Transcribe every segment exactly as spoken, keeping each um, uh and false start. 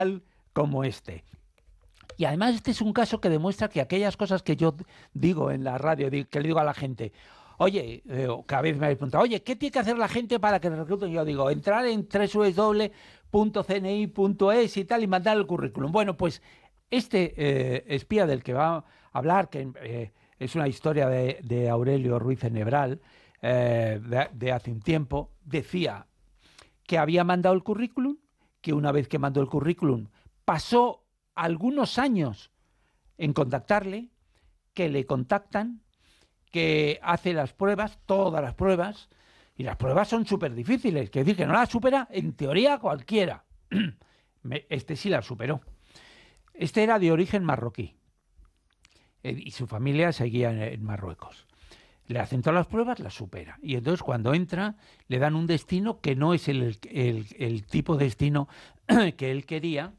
como este. Y además este es un caso que demuestra que aquellas cosas que yo digo en la radio, que le digo a la gente, oye, eh, cada vez me habéis preguntado, oye, ¿qué tiene que hacer la gente para que recluten? Yo digo, entrar en doble u doble u doble u punto c n i punto e s y tal y mandar el currículum. Bueno, pues este eh, espía del que va a hablar, que eh, es una historia de, de Aurelio Ruiz Enebral, eh, de, de hace un tiempo, decía que había mandado el currículum, que una vez que mandó el currículum pasó algunos años en contactarle, que le contactan, que hace las pruebas, todas las pruebas, y las pruebas son súper difíciles, que decir que no las supera en teoría cualquiera. Este sí las superó. Este era de origen marroquí y su familia seguía en Marruecos. Le hacen todas las pruebas, las supera. Y entonces cuando entra le dan un destino que no es el, el, el tipo de destino que él quería,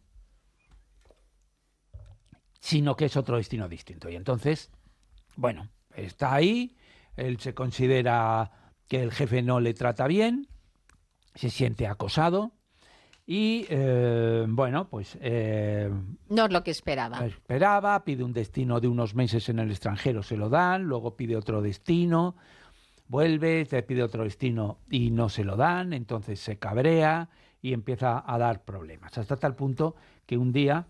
sino que es otro destino distinto. Y entonces, bueno, está ahí, él se considera que el jefe no le trata bien, se siente acosado y, eh, bueno, pues... Eh, no es lo que esperaba. Esperaba, pide un destino de unos meses en el extranjero, se lo dan, luego pide otro destino, vuelve, te pide otro destino y no se lo dan, entonces se cabrea y empieza a dar problemas, hasta tal punto que un día,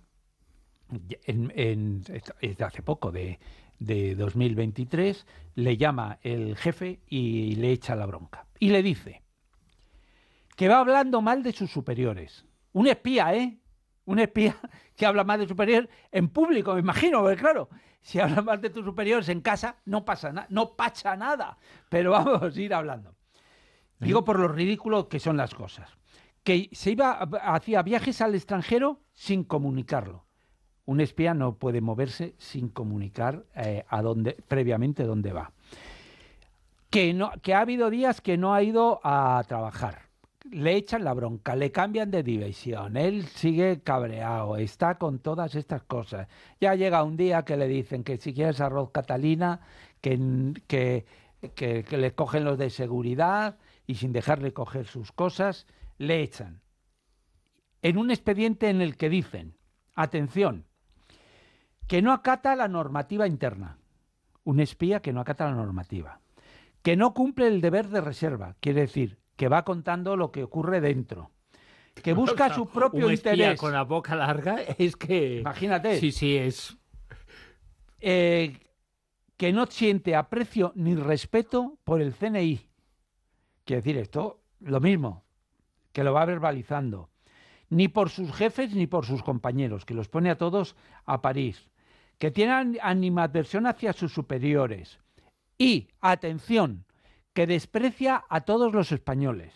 en, en, es de hace poco, de, de dos mil veintitrés, le llama el jefe y le echa la bronca. Y le dice que va hablando mal de sus superiores. Un espía, ¿eh? Un espía que habla mal de superiores en público, me imagino, porque claro, si hablas mal de tus superiores en casa, no pasa nada, no pasa nada. Pero vamos a ir hablando. Digo por lo ridículo que son las cosas. Que se iba, hacía viajes al extranjero sin comunicarlo. Un espía no puede moverse sin comunicar eh, a dónde, previamente dónde va. Que, no, que ha habido días que no ha ido a trabajar. Le echan la bronca, le cambian de división, él sigue cabreado, está con todas estas cosas. Ya llega un día que le dicen que si quieres arroz Catalina, que, que, que, que le cogen los de seguridad y sin dejarle coger sus cosas, le echan. En un expediente en el que dicen, atención, que no acata la normativa interna, un espía que no acata la normativa, que no cumple el deber de reserva, quiere decir, que va contando lo que ocurre dentro, que busca o sea, su propio un espía interés. Con la boca larga es que... Imagínate. Sí, sí, es... Eh, que no siente aprecio ni respeto por el C N I. Quiere decir esto, lo mismo, que lo va verbalizando. Ni por sus jefes ni por sus compañeros, que los pone a todos a París. Que tiene animadversión hacia sus superiores. Y, atención, que desprecia a todos los españoles.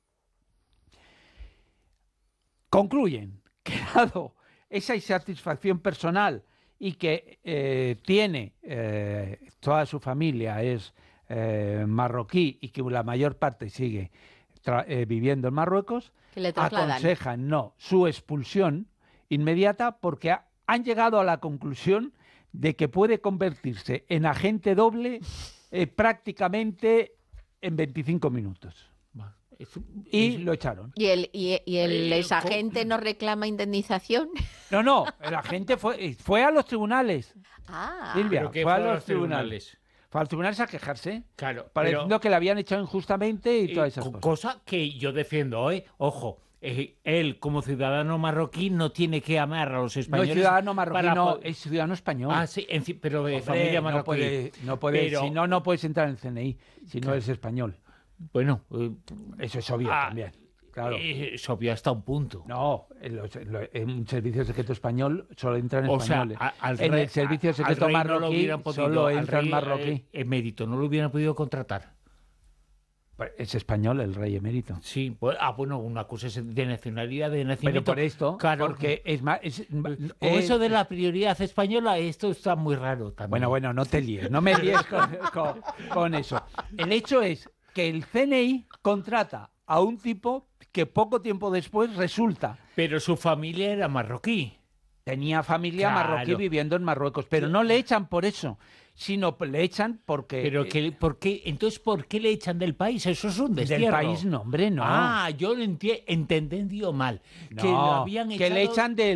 Concluyen que dado esa insatisfacción personal y que eh, tiene, eh, toda su familia es eh, marroquí y que la mayor parte sigue eh, viviendo en Marruecos, que le aconsejan no, su expulsión inmediata porque ha, han llegado a la conclusión de que puede convertirse en agente doble eh, prácticamente en veinticinco minutos. Y lo echaron. ¿Y el, y, y el exagente no reclama indemnización? No, no, el agente fue, fue a los tribunales. Ah. Silvia, ¿Pero qué fue a fue los los tribunales. tribunales? Fue a los tribunales a quejarse. Claro. Pareciendo pero, que le habían echado injustamente y todas esas co- cosas. Cosa que yo defiendo, ¿eh? Ojo. Eh, él, como ciudadano marroquí, no tiene que amar a los No españoles. es ciudadano marroquí, para... no, es ciudadano español. Ah, sí, en fin, pero de Hombre, familia marroquí. No puede, no puede, pero... Si no, no puedes entrar en el C N I, si no eres español. Bueno, eh, eso es obvio ah, también. Claro. Eh, es obvio hasta un punto. No, en, los, en un servicio secreto español solo entran o españoles. Sea, a, al en rey, el servicio secreto al rey marroquí no lo hubieran podido, solo al entran rey, marroquí. Eh, emérito, no lo hubieran podido contratar. Es español el rey emérito. Sí, pues, ah, bueno, una cosa es de nacionalidad, de nacimiento. Pero por esto, claro, porque es más... Es, con es, eso de la prioridad española, esto está muy raro también. Bueno, bueno, no te líes, no me líes con, con, con eso. El hecho es que el C N I contrata a un tipo que poco tiempo después resulta... Pero su familia era marroquí. tenía familia Claro. marroquí viviendo en Marruecos, pero no le echan por eso, sino le echan porque... Pero eh, que, ¿por qué? Entonces, ¿por qué le echan del país? Eso es un destierro. del país, no, hombre, no. Ah, yo lo enti- entendido mal. no, que lo habían que le echado- echan de